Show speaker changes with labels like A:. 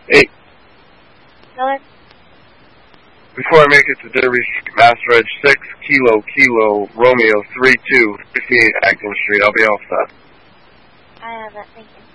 A: Hey.
B: Go ahead.
A: Before I make it to Derby Street, Mass Reg 6, Kilo, Romeo 32, 58 Acton Street, I'll be all set.
B: I have that, thank you.